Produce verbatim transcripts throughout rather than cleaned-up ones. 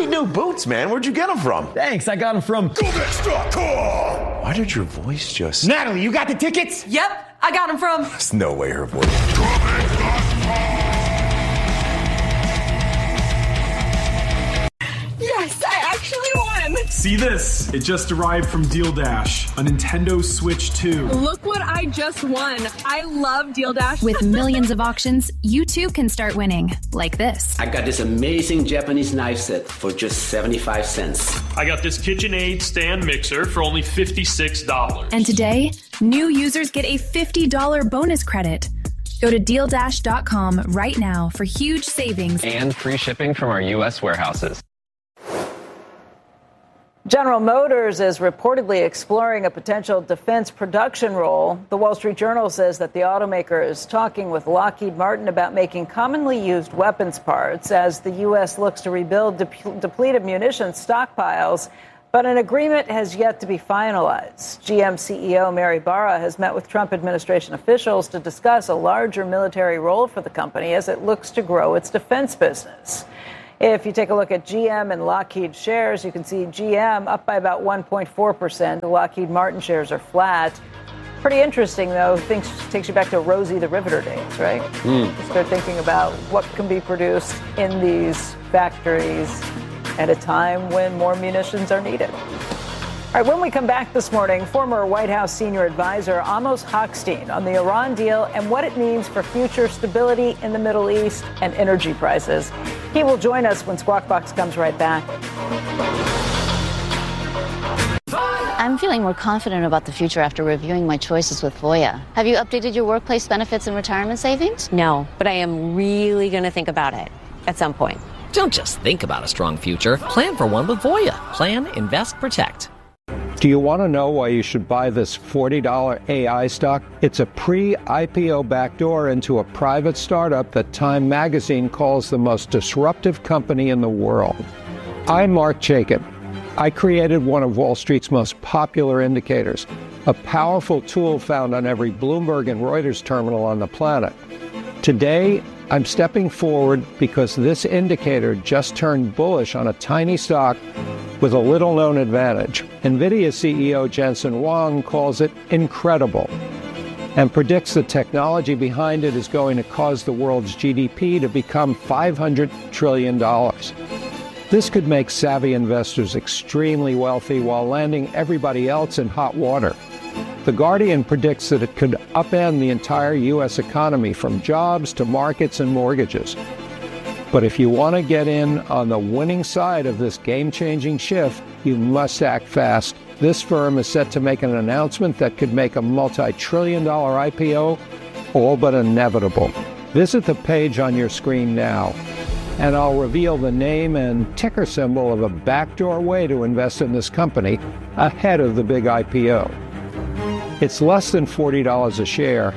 Sweet new boots, man. Where'd you get them from? Thanks, I got them from Comex dot com. Why did your voice just... Natalie, you got the tickets? Yep, I got them from... There's no way her voice... Comex dot com. Yes, I actually won! See this? It just arrived from Deal Dash, a Nintendo Switch two. Look what I just won. I love Deal Dash. With millions of auctions, you too can start winning, like this. I got this amazing Japanese knife set for just seventy-five cents. I got this KitchenAid stand mixer for only fifty-six dollars. And today, new users get a fifty dollars bonus credit. Go to deal dash dot com right now for huge savings and free shipping from our U S warehouses. General Motors is reportedly exploring a potential defense production role. The Wall Street Journal says that the automaker is talking with Lockheed Martin about making commonly used weapons parts as the U S looks to rebuild de- depleted munitions stockpiles. But an agreement has yet to be finalized. G M C E O Mary Barra has met with Trump administration officials to discuss a larger military role for the company as it looks to grow its defense business. If you take a look at G M and Lockheed shares, you can see G M up by about one point four percent. The Lockheed Martin shares are flat. Pretty interesting, though. Things takes you back to Rosie the Riveter days, right? Mm. You start thinking about what can be produced in these factories at a time when more munitions are needed. All right, when we come back this morning, former White House senior advisor Amos Hochstein on the Iran deal and what it means for future stability in the Middle East and energy prices. He will join us when Squawk Box comes right back. I'm feeling more confident about the future after reviewing my choices with Voya. Have you updated your workplace benefits and retirement savings? No, but I am really going to think about it at some point. Don't just think about a strong future. Plan for one with Voya. Plan, invest, protect. Do you want to know why you should buy this forty dollars A I stock? It's a pre-I P O backdoor into a private startup that Time magazine calls the most disruptive company in the world. I'm Mark Chaikin. I created one of Wall Street's most popular indicators, a powerful tool found on every Bloomberg and Reuters terminal on the planet. Today, I'm stepping forward because this indicator just turned bullish on a tiny stock with a little-known advantage. NVIDIA C E O Jensen Huang calls it incredible and predicts the technology behind it is going to cause the world's G D P to become five hundred trillion dollars. This could make savvy investors extremely wealthy while landing everybody else in hot water. The Guardian predicts that it could upend the entire U S economy from jobs to markets and mortgages. But if you want to get in on the winning side of this game-changing shift, you must act fast. This firm is set to make an announcement that could make a multi-trillion dollar I P O all but inevitable. Visit the page on your screen now, and I'll reveal the name and ticker symbol of a backdoor way to invest in this company ahead of the big I P O. It's less than forty dollars a share.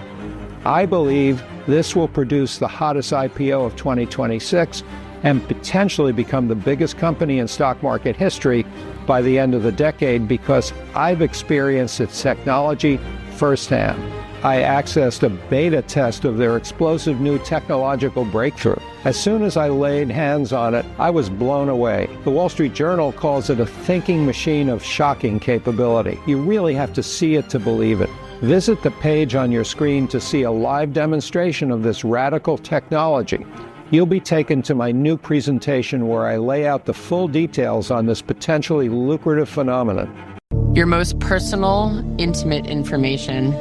I believe this will produce the hottest I P O of twenty twenty-six and potentially become the biggest company in stock market history by the end of the decade because I've experienced its technology firsthand. I accessed a beta test of their explosive new technological breakthrough. As soon as I laid hands on it, I was blown away. The Wall Street Journal calls it a thinking machine of shocking capability. You really have to see it to believe it. Visit the page on your screen to see a live demonstration of this radical technology. You'll be taken to my new presentation where I lay out the full details on this potentially lucrative phenomenon. Your most personal, intimate information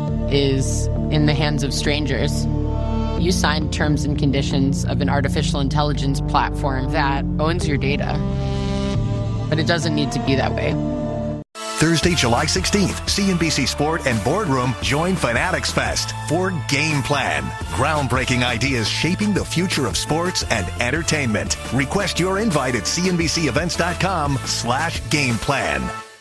is in the hands of strangers. You signed terms and conditions of an artificial intelligence platform that owns your data. But it doesn't need to be that way. Thursday, July sixteenth, C N B C Sport and Boardroom join Fanatics Fest for Game Plan. Groundbreaking ideas shaping the future of sports and entertainment. Request your invite at C N B C events dot com slash game plan.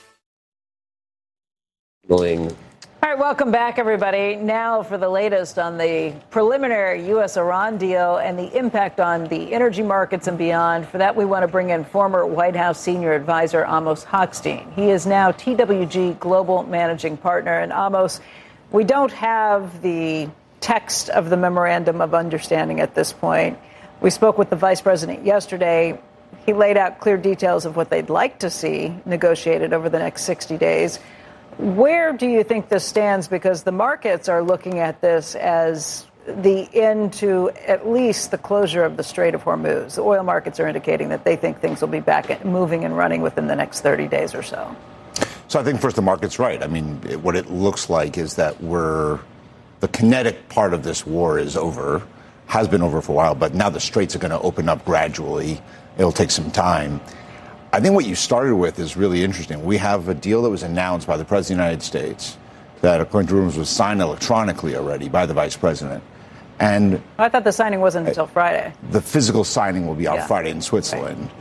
All right, welcome back, everybody. Now for the latest on the preliminary U S Iran deal and the impact on the energy markets and beyond. For that, we want to bring in former White House senior advisor Amos Hochstein. He is now T W G Global Managing Partner. And Amos, we don't have the text of the memorandum of understanding at this point. We spoke with the vice president yesterday. he laid out clear details of what they'd like to see negotiated over the next sixty days. Where do you think this stands? Because the markets are looking at this as the end to at least the closure of the Strait of Hormuz. The oil markets are indicating that they think things will be back moving and running within the next thirty days or so. So I think first the market's right. I mean, it, what it looks like is that we're the kinetic part of this war is over, has been over for a while, but now the straits are going to open up gradually. It'll take some time. I think what you started with is really interesting. We have a deal that was announced by the President of the United States that, according to rumors, was signed electronically already by the Vice President. And I thought the signing wasn't until Friday. The physical signing will be out yeah. Friday in Switzerland. Right.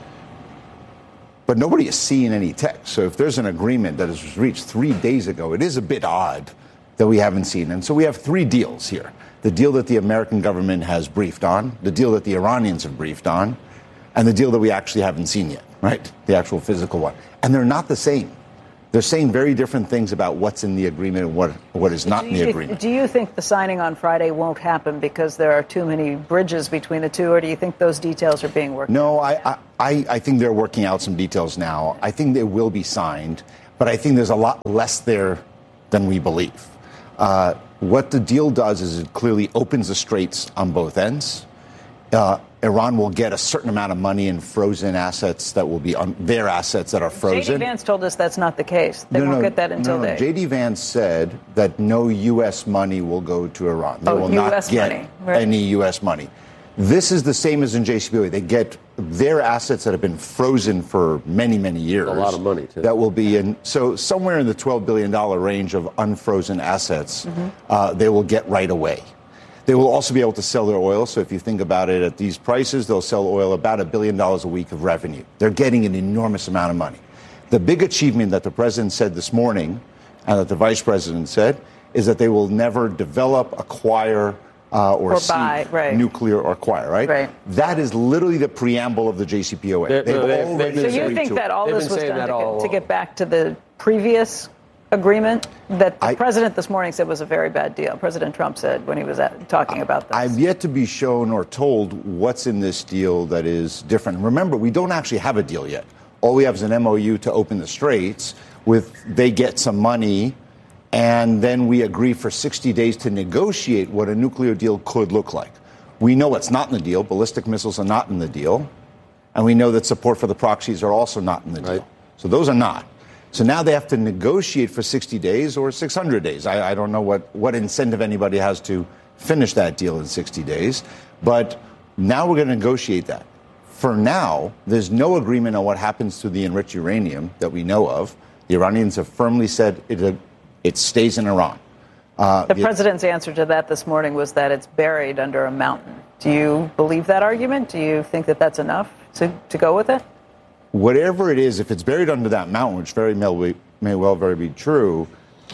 But nobody has seen any text. So if there's an agreement that was reached three days ago, it is a bit odd that we haven't seen. And so we have three deals here. The deal that the American government has briefed on, the deal that the Iranians have briefed on, and the deal that we actually haven't seen yet, right? The actual physical one. And they're not the same. They're saying very different things about what's in the agreement and what, what is not in the agreement. Do you think the signing on Friday won't happen because there are too many bridges between the two, or do you think those details are being worked no, out? No, I, I, I think they're working out some details now. I think they will be signed, but I think there's a lot less there than we believe. Uh, what the deal does is it clearly opens the straits on both ends. Uh, Iran will get a certain amount of money in frozen assets that will be on their assets that are frozen. J D Vance told us that's not the case. They no, won't no, get that until no, no. they. J D Vance said that no U S money will go to Iran. They oh, will U not S get money. Right. any U S money. This is the same as in J C P O A. They get their assets that have been frozen for many, many years. A lot of money, too. That will be in. So somewhere in the twelve billion dollars range of unfrozen assets, mm-hmm. uh, they will get right away. They will also be able to sell their oil. So if you think about it at these prices, they'll sell oil about a billion dollars a week of revenue. They're getting an enormous amount of money. The big achievement that the president said this morning and that the vice president said is that they will never develop, acquire, uh, or, or buy, right. nuclear or acquire, right? Right. That is literally the preamble of the J C P O A. They're, They've they're, already so you think that all this was done to get, to get back to the previous agreement that the I, president this morning said was a very bad deal? President Trump said when he was at, talking about this. I've yet to be shown or told what's in this deal that is different. Remember, we don't actually have a deal yet. All we have is an M O U to open the straits with they get some money, and then we agree for sixty days to negotiate what a nuclear deal could look like. We know what's not in the deal. Ballistic missiles are not in the deal. And we know that support for the proxies are also not in the deal. Right. So those are not. So now they have to negotiate for sixty days or six hundred days. I, I don't know what, what incentive anybody has to finish that deal in sixty days. But now we're going to negotiate that. For now, there's no agreement on what happens to the enriched uranium that we know of. The Iranians have firmly said it, it stays in Iran. Uh, the president's answer to that this morning was that it's buried under a mountain. Do you believe that argument? Do you think that that's enough to, to go with it? Whatever it is, if it's buried under that mountain, which very may, may well very be true,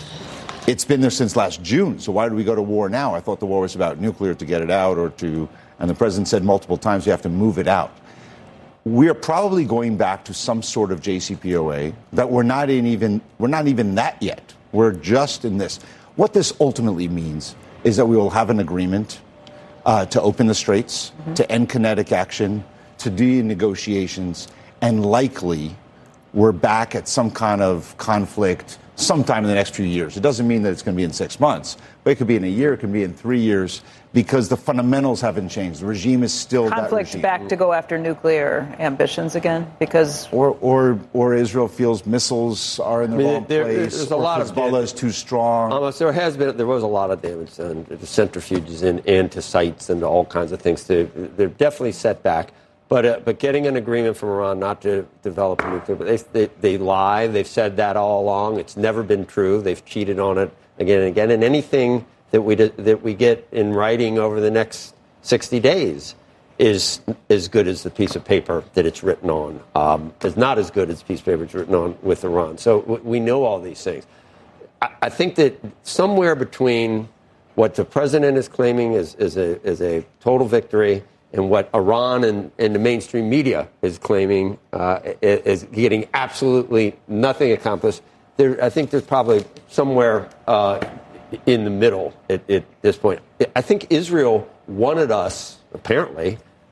it's been there since last June. So why do we go to war now? I thought the war was about nuclear to get it out or to, and the president said multiple times we have to move it out. We're probably going back to some sort of J C P O A that we're not in even, we're not even that yet. We're just in this. What this ultimately means is that we will have an agreement uh, to open the straits, mm-hmm. to end kinetic action, to do negotiations, and likely we're back at some kind of conflict sometime in the next few years. It doesn't mean that it's going to be in six months, but it could be in a year, it could be in three years, because the fundamentals haven't changed. The regime is still conflict that regime. Back to go after nuclear ambitions again, because or or or Israel feels missiles are in the I mean, wrong there, place. There's a or lot Hezbollah of is too strong. Almost there has been there was a lot of damage done to centrifuges and, and to sites and to all kinds of things. To, they're definitely set back. But uh, but getting an agreement from Iran not to develop a nuclear, but they, they they lie. They've said that all along. It's never been true. They've cheated on it again and again. And anything that we do, that we get in writing over the next sixty days is as good as the piece of paper that it's written on. Um, it's not as good as the piece of paper it's written on with Iran. So w- we know all these things. I, I think that somewhere between what the president is claiming is, is a is a total victory and what Iran and, and the mainstream media is claiming uh, is getting absolutely nothing accomplished. There, I think there's probably somewhere uh, in the middle at, at this point. I think Israel wanted us, apparently,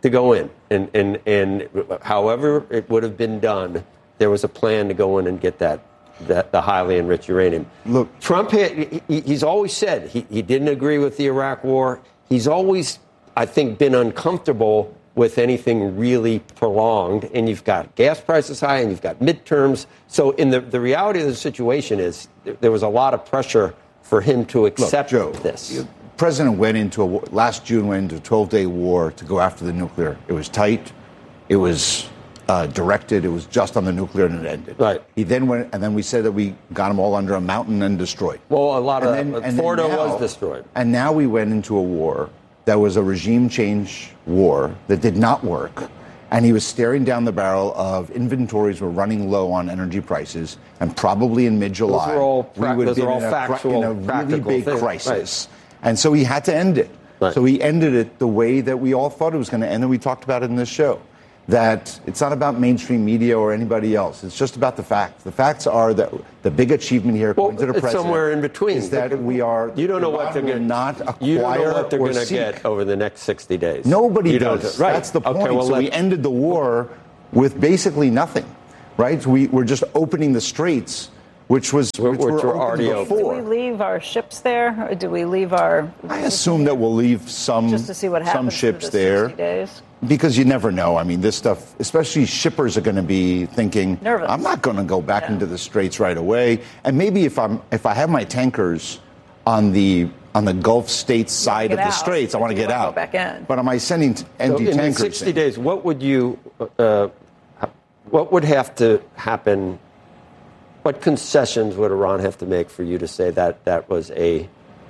to go in. And, and, and however it would have been done, there was a plan to go in and get that, that the highly enriched uranium. Look, Trump, had, he, he's always said he, he didn't agree with the Iraq war. He's always, I think, been uncomfortable with anything really prolonged. And you've got gas prices high and you've got midterms. So in the, the reality of the situation is there was a lot of pressure for him to accept Look, Joe, this. The president went into a war, last June went into a twelve-day war to go after the nuclear. It was tight. It was uh, directed. It was just on the nuclear, and it ended. Right. He then went, and then we said that we got them all under a mountain and destroyed. Well, a lot of and that. then, Fordo now, was destroyed. And now we went into a war that was a regime change war that did not work. And he was staring down the barrel of inventories were running low on energy prices, and probably in mid-July Those are all pra- we would those be are all in a, factual, in a really practical big things. crisis. Right. And so he had to end it. Right. So he ended it the way that we all thought it was going to end, and we talked about it in this show. That it's not about mainstream media or anybody else. It's just about the facts. The facts are that the big achievement here, according well, to the it's president, somewhere in between. is that we are. You don't know what they're going to not acquire You don't know what they're or going to seek. get over the next sixty days. Nobody You does. Right. That's the point. Okay, well, so let, we ended the war with basically nothing, right? We, we're just opening the straits, which was which, which which were were already open. Do we leave our ships there, or do we leave our? I assume that we'll leave some just to see what some happens ships for the there. sixty days? Because you never know. I mean, this stuff, especially shippers are going to be thinking, Nervous. I'm not going to go back Yeah. into the straits right away. And maybe if I'm if I have my tankers on the on the Gulf states side get of the out, straits, I but want to you get wanna go out. back in. But am I sending t- empty so in tankers? the sixty in? days, what would you, uh, what would have to happen? What concessions would Iran have to make for you to say that that was a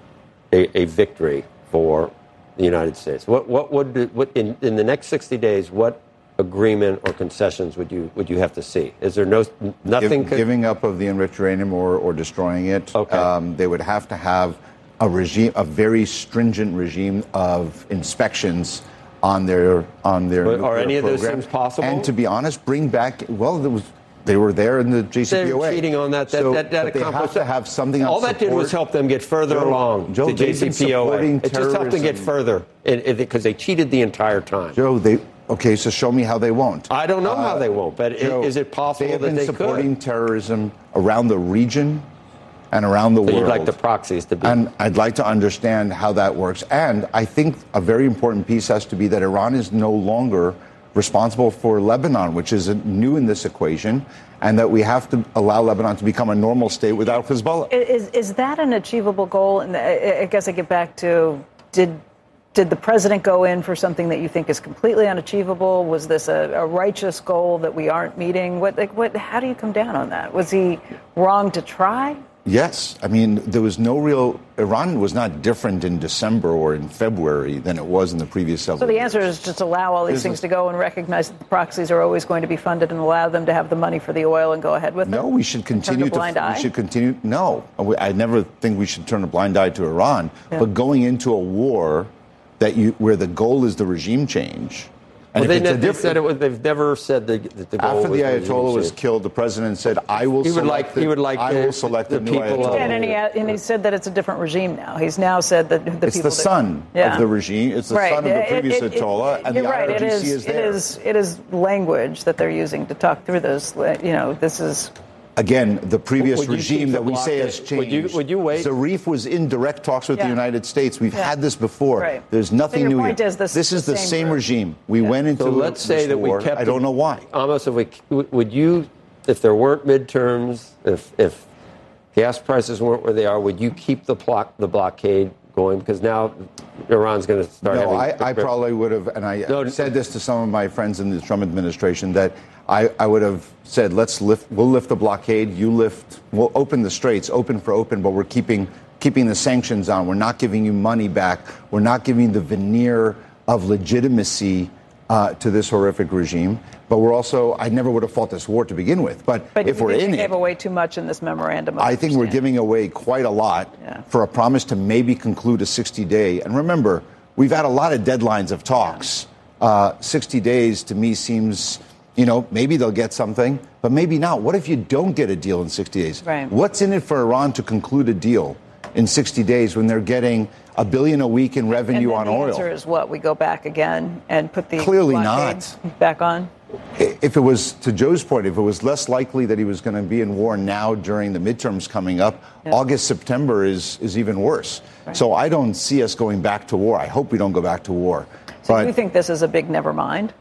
a, a victory for the United States? What what would what in, in the next sixty days? What agreement or concessions would you would you have to see? Is there no nothing Give, could, giving up of the enriched uranium or, or destroying it? Okay. Um, they would have to have a regime, a very stringent regime of inspections on their on their. But are nuclear any of those program. things possible? And to be honest, bring back. Well, there was. They were there in the J C P O A. They're cheating on that. That, so, that, that but they have accomplished to have something. All on that did was support. help them get further Joe, along Joe, to J they've C been P O A. supporting It just helped them get terrorism. further because they cheated the entire time. Joe, they okay. So show me how they won't. I don't know Uh, how they won't, but Joe, is it possible they have that been they supporting could? terrorism around the region and around the So world? you'd like the proxies to be. And I'd like to understand how that works. And I think a very important piece has to be that Iran is no longer responsible for Lebanon, which is new in this equation, and that we have to allow Lebanon to become a normal state without Hezbollah. Is is that an achievable goal? And I I guess I get back to did did the president go in for something that you think is completely unachievable? Was this a, a righteous goal that we aren't meeting? What like what? How do you come down on that? Was he wrong to try? Yes. I mean, there was no real. Iran was not different in December or in February than it was in the previous several So the years. answer is just allow all these This things is- to go and recognize that the proxies are always going to be funded and allow them to have the money for the oil and go ahead with it? No, we should continue Turn a blind to. eye? We should continue. No, We- I never think we should turn a blind eye to Iran. Yeah. But going into a war that you where the goal is the regime change. And Well, if they, it's a ne- they different- said it was, they've never said the, that the goal after was the regime Ayatollah was change. killed, the president said, "I will." He would select like- the, he would like I the- will select the the, new people of- Ayatollah. And he, and he said that it's a different regime now. He's now said that the It's people the that- son Yeah. of the regime. It's the Right. son of the It- previous it- it- Ayatollah, and you're the right. I R G C It is, is it there. is. It is language that they're using to talk through this. You know, this is. Again, the previous Would you regime keep the that we say blockade? has changed. Would you- would you wait? Zarif was in direct talks with Yeah. the United States. We've Yeah. had this before. Right. There's nothing So your new point here. is this is is the the same same group. regime. We went into So let's this say that war. we kept. I don't know why. Almost, if we would you, if there weren't midterms, if if gas prices weren't where they are, would you keep the block the blockade going? Because now Iran's going to start No, having. I, I probably would have, and I No, said this to some of my friends in the Trump administration, that I, I would have said, let's lift, we'll lift the blockade, you lift, we'll open the straits, open for open, but we're keeping keeping the sanctions on. We're not giving you money back. We're not giving you the veneer of legitimacy uh, to this horrific regime. But we're also, I never would have fought this war to begin with. But, But if you we're think in they it, gave away too much in this memorandum. of I think we're understanding. giving away quite a lot Yeah. for a promise to maybe conclude a sixty day. And remember, we've had a lot of deadlines of talks. Uh, sixty days to me seems, you know, maybe they'll get something, but maybe not. What if you don't get a deal in sixty days? Right. What's in it for Iran to conclude a deal in sixty days when they're getting a billion a week in revenue on the oil. The answer is what? We go back again and put the Clearly blockade not. back on? If it was, to Joe's point, if it was less likely that he was going to be in war now during the midterms coming up, yeah. August, September is, is even worse. Right. So I don't see us going back to war. I hope we don't go back to war. So but you think this is a big never mind?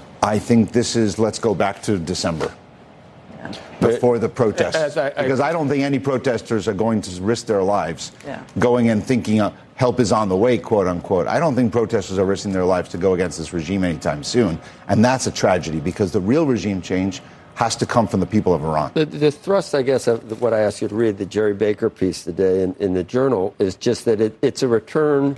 I think this is let's go back to December. Yeah. Before the protests. I, I, because I don't think any protesters are going to risk their lives yeah. going and thinking uh, help is on the way, quote unquote. I don't think protesters are risking their lives to go against this regime anytime soon. And that's a tragedy because the real regime change has to come from the people of Iran. The, the thrust, I guess, of what I asked you to read, the Jerry Baker piece today in, in the Journal, is just that it, it's a return.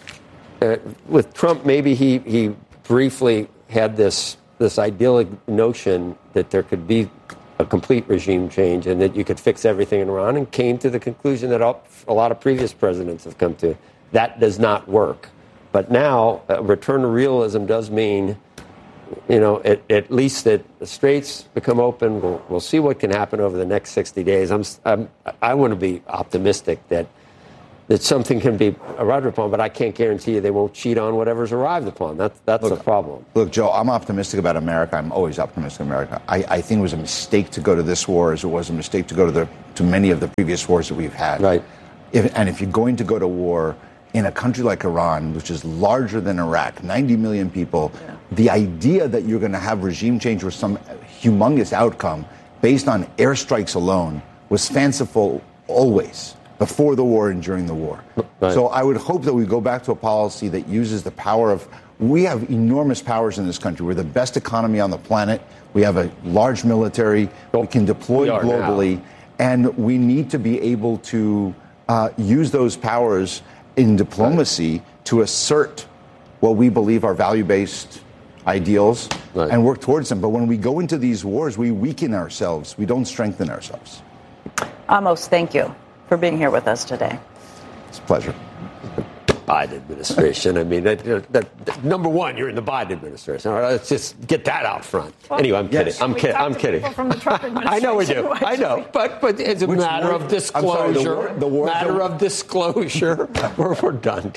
Uh, with Trump, maybe he, he briefly had this this idyllic notion that there could be a complete regime change and that you could fix everything in Iran, and came to the conclusion that all, a lot of previous presidents have come to. That does not work. But now, a return to realism does mean, you know, at, at least that the straits become open. We'll, we'll see what can happen over the next sixty days. I'm, I'm, I want to be optimistic that that something can be arrived upon, but I can't guarantee you they won't cheat on whatever's arrived upon. That's, that's look, the problem. Look, Joe, I'm optimistic about America. I'm always optimistic about America. I, I think it was a mistake to go to this war as it was a mistake to go to the to many of the previous wars that we've had. Right. If, and if you're going to go to war in a country like Iran, which is larger than Iraq, ninety million people, yeah. the idea that you're going to have regime change or some humongous outcome based on airstrikes alone was fanciful always. Before the war and during the war. Right. So I would hope that we go back to a policy that uses the power of, we have enormous powers in this country. We're the best economy on the planet. We have a large military. We can deploy we globally. Now. And we need to be able to uh, use those powers in diplomacy right. to assert what we believe are value-based ideals right. and work towards them. But when we go into these wars, we weaken ourselves. We don't strengthen ourselves. Amos, thank you for being here with us today. It's a pleasure. Biden administration. I mean, that, that, that, number one, you're in the Biden administration. All right, let's just get that out front. Well, anyway, I'm yes. kidding. I'm kidding. I'm kidding. From the Trump administration. I know we do. I know, but but it's a Which matter war? of disclosure. Sorry, the war, the war, matter the... of disclosure. we're, we're done.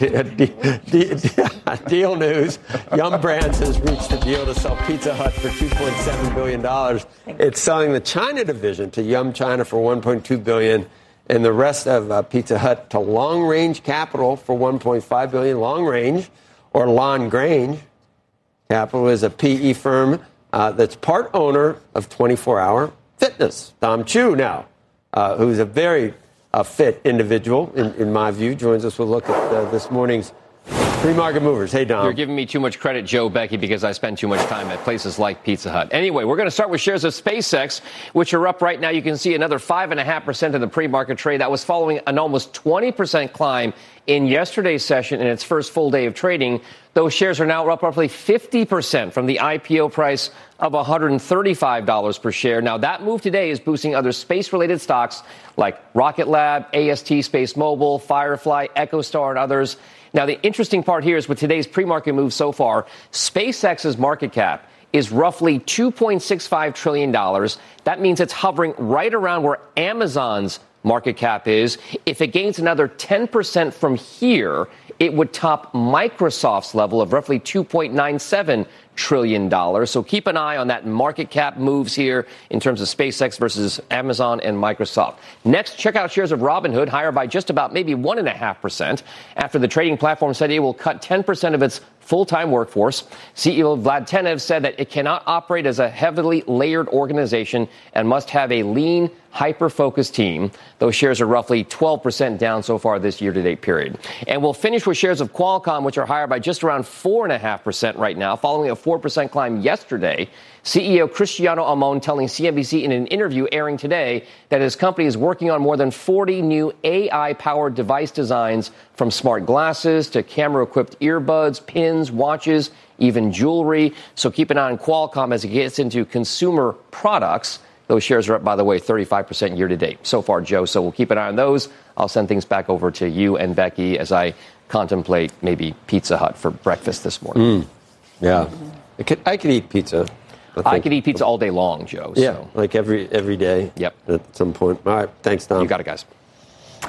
Deal news. Yum Brands has reached a deal to sell Pizza Hut for two point seven billion dollars. It's selling the China division to Yum China for one point two billion dollars. And the rest of uh, Pizza Hut to Long Range Capital for one point five billion dollars. Long Range, or Long Grange Capital, is a P E firm uh, that's part owner of twenty-four hour Fitness. Tom Chu now, uh, who's a very uh, fit individual, in, in my view, joins us with a look at uh, this morning's pre-market movers. Hey, Dom. You're giving me too much credit, Joe, Becky, because I spend too much time at places like Pizza Hut. Anyway, we're going to start with shares of SpaceX, which are up right now. You can see another five point five percent in the pre-market trade. That was following an almost twenty percent climb in yesterday's session in its first full day of trading. Those shares are now up roughly fifty percent from the I P O price of one hundred thirty-five dollars per share. Now, that move today is boosting other space-related stocks like Rocket Lab, A S T Space Mobile, Firefly, EchoStar, and others. Now, the interesting part here is with today's pre-market move so far, SpaceX's market cap is roughly two point six five trillion dollars. That means it's hovering right around where Amazon's market cap is. If it gains another ten percent from here, it would top Microsoft's level of roughly two point nine seven trillion dollars. So keep an eye on that market cap moves here in terms of SpaceX versus Amazon and Microsoft. Next, check out shares of Robinhood, higher by just about maybe one point five percent after the trading platform said it will cut ten percent of its full-time workforce. C E O Vlad Tenev said that it cannot operate as a heavily layered organization and must have a lean, hyper-focused team. Those shares are roughly twelve percent down so far this year-to-date period. And we'll finish with shares of Qualcomm, which are higher by just around four point five percent right now, following a four percent climb yesterday. C E O Cristiano Amon telling C N B C in an interview airing today that his company is working on more than forty new A I-powered device designs, from smart glasses to camera-equipped earbuds, pins, watches, even jewelry. So keep an eye on Qualcomm as it gets into consumer products. Those shares are up, by the way, thirty-five percent year-to-date so far, Joe. So we'll keep an eye on those. I'll send things back over to you and Becky as I contemplate maybe Pizza Hut for breakfast this morning. Mm. Yeah. I could, I could eat pizza. I, I could eat pizza all day long, Joe. Yeah, so. like every every day. Yep. At some point. All right. Thanks, Tom. You got it, guys.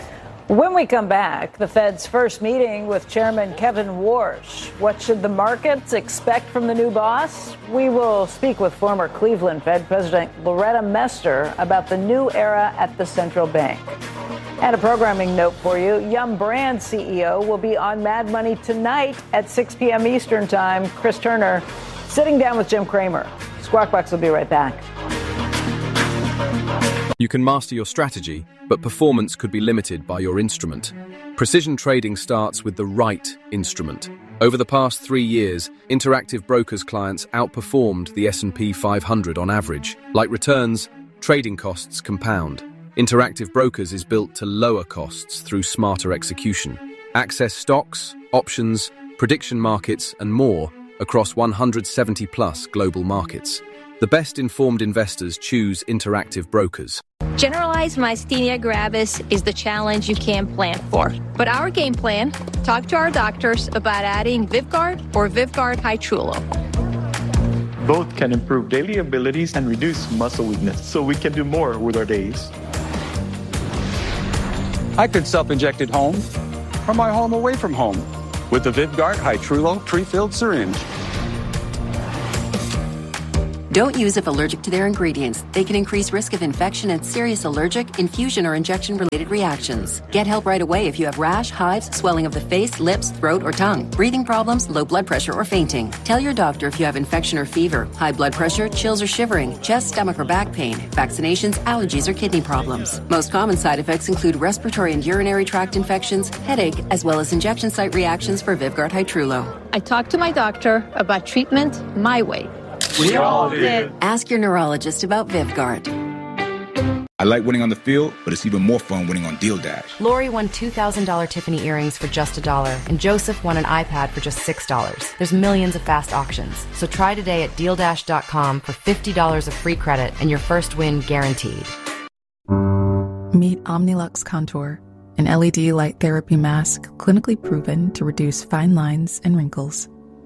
When we come back, the Fed's first meeting with Chairman Kevin Warsh. What should the markets expect from the new boss? We will speak with former Cleveland Fed President Loretta Mester about the new era at the central bank. And a programming note for you. Yum Brand C E O will be on Mad Money tonight at six p.m. Eastern Time. Chris Turner sitting down with Jim Cramer. Squawk Box will be right back. You can master your strategy, but performance could be limited by your instrument. Precision trading starts with the right instrument. Over the past three years, Interactive Brokers clients outperformed the S and P five hundred on average. Like returns, trading costs compound. Interactive Brokers is built to lower costs through smarter execution. Access stocks, options, prediction markets, and more across one hundred seventy plus global markets. The best informed investors choose Interactive Brokers. Generalized myasthenia gravis is the challenge you can't plan for. But our game plan, talk to our doctors about adding Vyvgart or Vyvgart Hytrulo. Both can improve daily abilities and reduce muscle weakness, so we can do more with our days. I could self-inject at home or my home away from home with the Vyvgart Hytrulo pre-filled syringe. Don't use if allergic to their ingredients. They can increase risk of infection and serious allergic, infusion, or injection-related reactions. Get help right away if you have rash, hives, swelling of the face, lips, throat, or tongue, breathing problems, low blood pressure, or fainting. Tell your doctor if you have infection or fever, high blood pressure, chills or shivering, chest, stomach, or back pain, vaccinations, allergies, or kidney problems. Most common side effects include respiratory and urinary tract infections, headache, as well as injection site reactions for Vyvgart Hytrulo. I talked to my doctor about treatment my way. We all did. Ask your neurologist about Vyvgart. I like winning on the field, but it's even more fun winning on Deal Dash. Lori won two thousand dollars Tiffany earrings for just a dollar, and Joseph won an iPad for just six dollars. There's millions of fast auctions. So try today at deal dash dot com for fifty dollars of free credit and your first win guaranteed. Meet Omnilux Contour, an L E D light therapy mask clinically proven to reduce fine lines and wrinkles.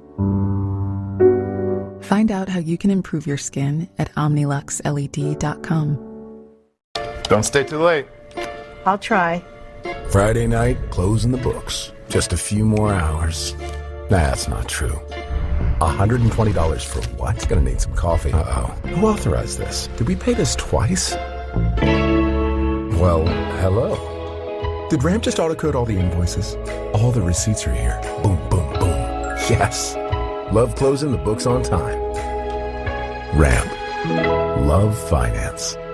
Find out how you can improve your skin at omnilux L E D dot com. Don't stay too late. I'll try. Friday night, closing the books. Just a few more hours. Nah, that's not true. one hundred twenty dollars for what? Gonna need some coffee. Uh-oh. Who authorized this? Did we pay this twice? Well, hello. Did Ramp just auto-code all the invoices? All the receipts are here. Boom, boom, boom. Yes. Love closing the books on time. Ramp. Love finance.